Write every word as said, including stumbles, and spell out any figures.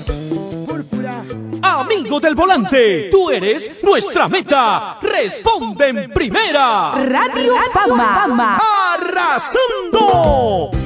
Púrpura. Amigo del volante, tú eres nuestra meta. Responde en primera. Radio Fama. ¡Arrasando!